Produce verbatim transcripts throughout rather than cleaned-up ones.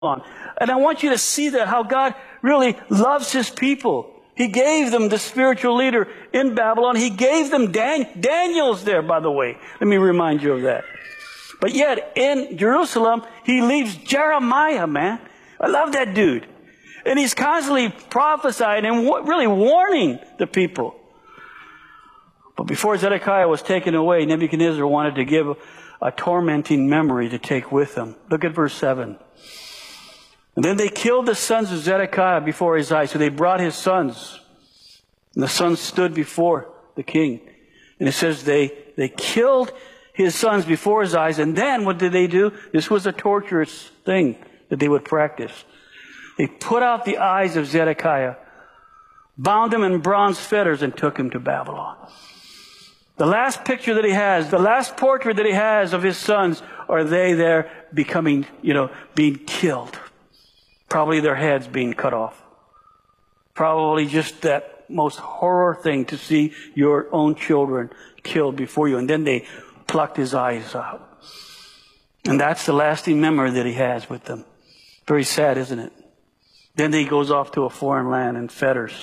And I want you to see that, how God really loves His people. He gave them the spiritual leader in Babylon. He gave them Dan- Daniel's there, by the way. Let me remind you of that. But yet, in Jerusalem, He leaves Jeremiah, man. I love that dude. And he's constantly prophesying and w- really warning the people. But before Zedekiah was taken away, Nebuchadnezzar wanted to give a, a tormenting memory to take with him. Look at verse seven. And then they killed the sons of Zedekiah before his eyes. So they brought his sons. And the sons stood before the king. And it says they, they killed his sons before his eyes. And then what did they do? This was a torturous thing that they would practice. They put out the eyes of Zedekiah, bound him in bronze fetters, and took him to Babylon. The last picture that he has, the last portrait that he has of his sons, are they there becoming, you know, being killed. Probably their heads being cut off. Probably just that most horror thing to see your own children killed before you. And then they plucked his eyes out. And that's the lasting memory that he has with them. Very sad, isn't it? Then he goes off to a foreign land in fetters.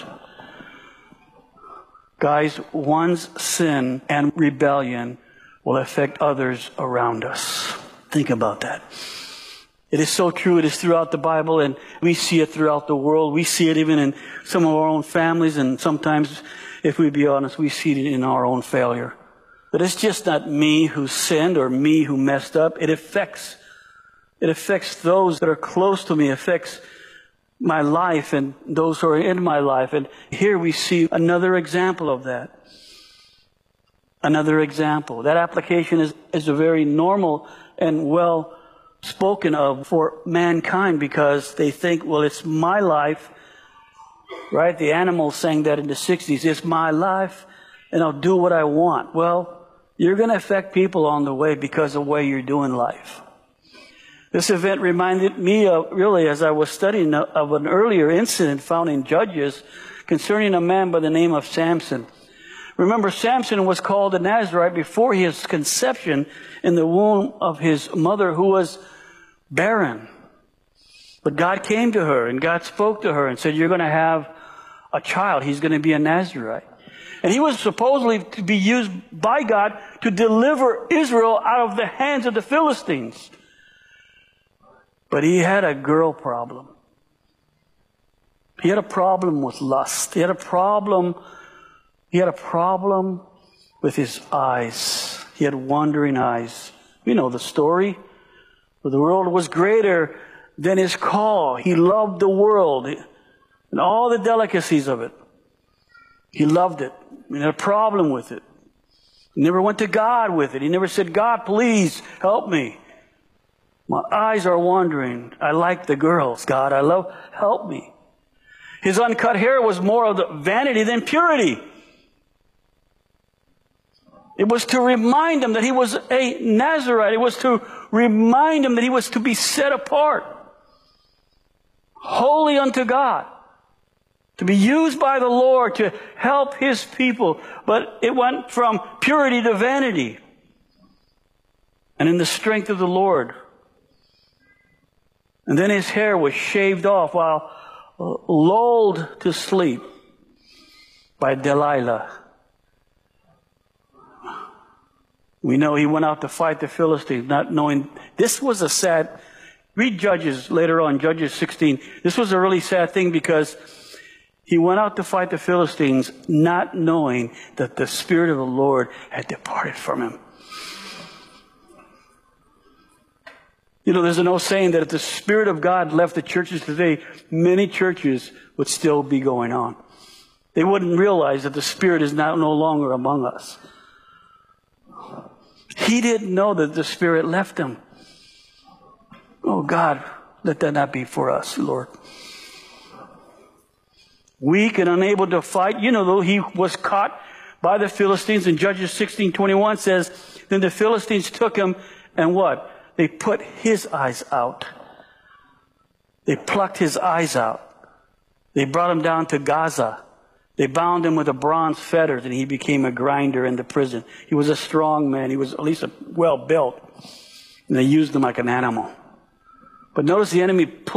Guys, one's sin and rebellion will affect others around us. Think about that. It is so true. It is throughout the Bible, and we see it throughout the world. We see it even in some of our own families, and sometimes, if we be honest, we see it in our own failure. But it's just not me who sinned or me who messed up. It affects, it affects those that are close to me. It affects my life and those who are in my life. And here we see another example of that. Another example. That application is, is a very normal and well spoken of for mankind, because they think, well, it's my life, right? The Animals sang that in the sixties. It's my life, and I'll do what I want. Well, you're going to affect people on the way because of the way you're doing life. This event reminded me of, really, as I was studying, of an earlier incident found in Judges concerning a man by the name of Samson. Remember, Samson was called a Nazirite before his conception in the womb of his mother, who was barren. But God came to her, and God spoke to her and said, you're going to have a child. He's going to be a Nazirite. And he was supposedly to be used by God to deliver Israel out of the hands of the Philistines. But he had a girl problem. He had a problem with lust. He had a problem, he had a problem with his eyes. He had wandering eyes. We know the story. For the world was greater than his call. He loved the world and all the delicacies of it. He loved it. He had a problem with it. He never went to God with it. He never said, God, please help me. My eyes are wandering. I like the girls. God, I love, help me. His uncut hair was more of the vanity than purity. It was to remind him that he was a Nazirite. It was to remind him that he was to be set apart, holy unto God, to be used by the Lord to help His people. But it went from purity to vanity. And in the strength of the Lord. And then his hair was shaved off while lulled to sleep by Delilah. We know he went out to fight the Philistines, not knowing. This was a sad, read Judges later on, Judges sixteen. This was a really sad thing, because he went out to fight the Philistines not knowing that the Spirit of the Lord had departed from him. You know, there's an old saying that if the Spirit of God left the churches today, many churches would still be going on. They wouldn't realize that the Spirit is now no longer among us. He didn't know that the Spirit left him. Oh God, let that not be for us, Lord. Weak and unable to fight. You know, though, he was caught by the Philistines, and Judges sixteen twenty-one says, then the Philistines took him, and what? They put his eyes out. They plucked his eyes out. They brought him down to Gaza. They bound him with a bronze fetters, and he became a grinder in the prison. He was a strong man. He was at least a, well built. And they used him like an animal. But notice the enemy